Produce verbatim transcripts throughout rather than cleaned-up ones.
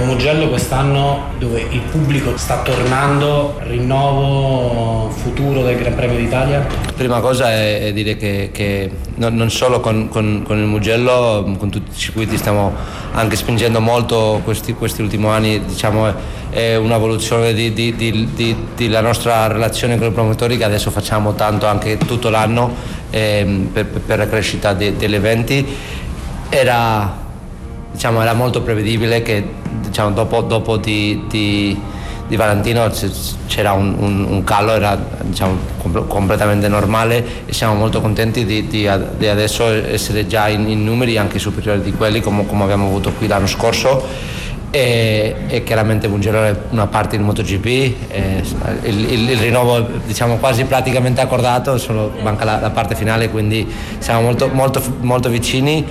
Mugello quest'anno, dove il pubblico sta tornando, rinnovo futuro del Gran Premio d'Italia? Prima cosa è, è dire che, che non, non solo con, con, con il Mugello, con tutti i circuiti stiamo anche spingendo molto questi, questi ultimi anni, diciamo è un'evoluzione di, di, di, di, di la nostra relazione con i promotori, che adesso facciamo tanto anche tutto l'anno eh, per, per la crescita de, degli eventi. Era, diciamo, era molto prevedibile che, diciamo, dopo, dopo di, di, di Valentino c'era un, un, un calo, era, diciamo, com- completamente normale, e siamo molto contenti di, di, di adesso essere già in, in numeri anche superiori di quelli come, come abbiamo avuto qui l'anno scorso. E, e chiaramente Mugello è una parte del MotoGP, e il, il, il rinnovo, diciamo, quasi praticamente accordato, solo manca la, la parte finale, quindi siamo molto, molto, molto vicini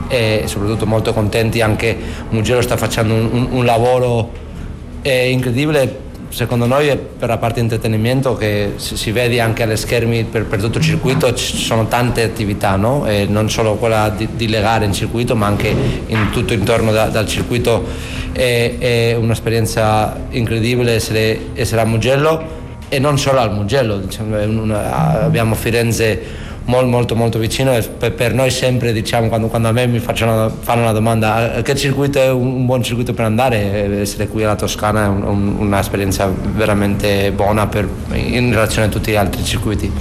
e soprattutto molto contenti. Anche Mugello sta facendo un, un, un lavoro eh, incredibile secondo noi per la parte di intrattenimento, che si, si vede anche alle schermi per, per tutto il circuito. Ci sono tante attività, no? E non solo quella di, di legare in circuito, ma anche in tutto intorno da, dal circuito. È, è un'esperienza incredibile essere, essere a Mugello, e non solo al Mugello, diciamo, è una, abbiamo Firenze molto molto molto vicino, e per, per noi sempre, diciamo, quando, quando a me mi facciano, fanno una domanda che circuito è un, un buon circuito per andare, essere qui alla Toscana è un, un, un'esperienza veramente buona per, in relazione a tutti gli altri circuiti.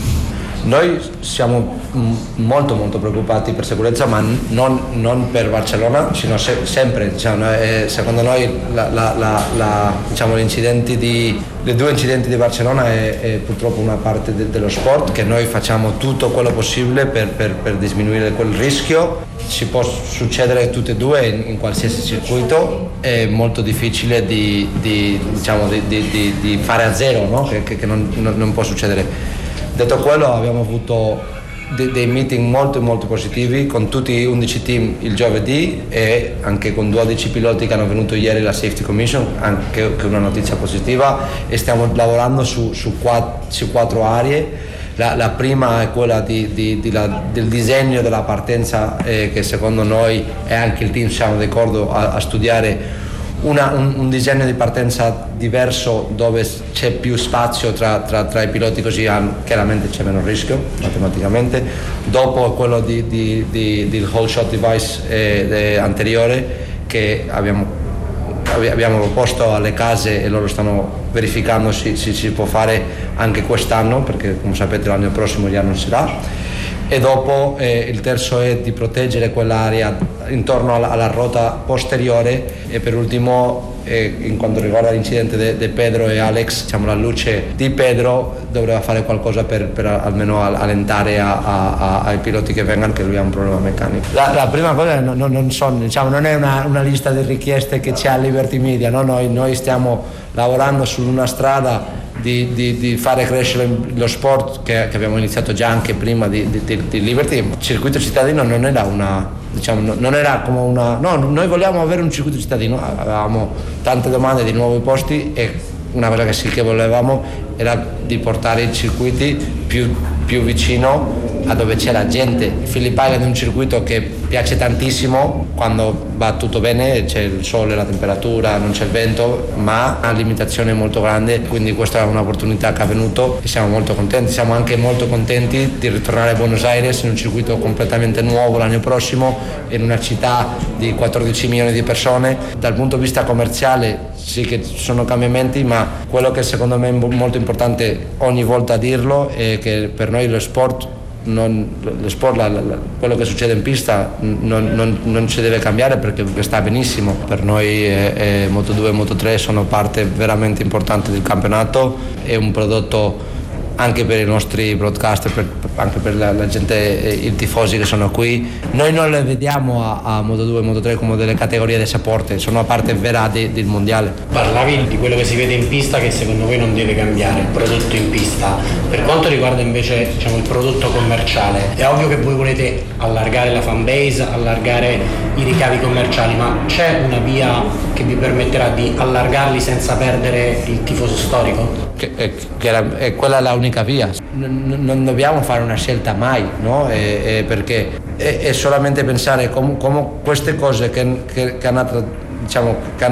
Noi siamo molto molto preoccupati per sicurezza, ma non, non per Barcellona, sino se, sempre, diciamo, eh, secondo noi la, la, la, la, diciamo, gli incidenti di, le due incidenti di Barcellona è, è purtroppo una parte de, dello sport, che noi facciamo tutto quello possibile per, per, per diminuire quel rischio. Ci può succedere tutte e due in, in qualsiasi circuito, è molto difficile di, di, diciamo, di, di, di, di fare a zero, no? che, che non, non, non può succedere. Detto quello, abbiamo avuto de- dei meeting molto molto positivi con tutti i undici team il giovedì, e anche con dodici piloti che hanno venuto ieri alla Safety Commission, anche che una notizia positiva, e stiamo lavorando su, su, quattro, su quattro aree. La, la prima è quella di, di, di la, del disegno della partenza, eh, che secondo noi, e anche il team siamo d'accordo a, a studiare Una, un, un disegno di partenza diverso, dove c'è più spazio tra, tra, tra i piloti, così chiaramente c'è meno rischio matematicamente. Dopo quello di, di, di, di whole shot device eh, eh, anteriore, che abbiamo, abbiamo proposto alle case, e loro stanno verificando se si, si può fare anche quest'anno, perché come sapete l'anno prossimo già non sarà. E dopo eh, il terzo è di proteggere quell'area intorno alla, alla ruota posteriore. E per ultimo, eh, in quanto riguarda l'incidente di Pedro e Alex, diciamo, la luce di Pedro dovrebbe fare qualcosa per, per almeno allentare a, a, a, ai piloti che vengano, che lui ha un problema meccanico. La, la prima cosa non, non, sono, diciamo, non è una, una lista di richieste che c'è a Liberty Media, no? noi, noi stiamo lavorando su una strada Di, di, di fare crescere lo sport che, che abbiamo iniziato già anche prima di, di, di Liberty. Il circuito cittadino non era una, diciamo, non era come una, no, noi vogliamo avere un circuito cittadino, avevamo tante domande di nuovi posti, e una cosa che sì che volevamo era di portare i circuiti più, più vicino a dove c'è la gente. Phillip Island è un circuito che piace tantissimo quando va tutto bene, c'è il sole, la temperatura, non c'è il vento, ma ha limitazioni molto grandi, quindi questa è un'opportunità che è venuto e siamo molto contenti. Siamo anche molto contenti di ritornare a Buenos Aires in un circuito completamente nuovo l'anno prossimo, in una città di quattordici milioni di persone. Dal punto di vista commerciale sì che ci sono cambiamenti, ma quello che secondo me è molto importante ogni volta dirlo è che per noi lo sport Non, lo sport, la, la, quello che succede in pista non, non, non ci deve cambiare, perché sta benissimo. Per noi eh, eh, Moto due e Moto tre sono parte veramente importante del campionato, è un prodotto anche per i nostri broadcaster, per, anche per la, la gente, i tifosi che sono qui. Noi non le vediamo a, a Moto due e Moto tre come delle categorie di sapporte, sono una parte vera di, del mondiale. Parlavi di quello che si vede in pista, che secondo voi non deve cambiare, il prodotto in pista. Per quanto riguarda invece, diciamo, il prodotto commerciale, è ovvio che voi volete allargare la fan base, allargare i ricavi commerciali, ma c'è una via che vi permetterà di allargarli senza perdere il tifoso storico? Che, è, che era, è quella la unica via. Non, non dobbiamo fare una scelta mai, no? È, è perché è, è solamente pensare come, come queste cose che, che, che hanno, diciamo, che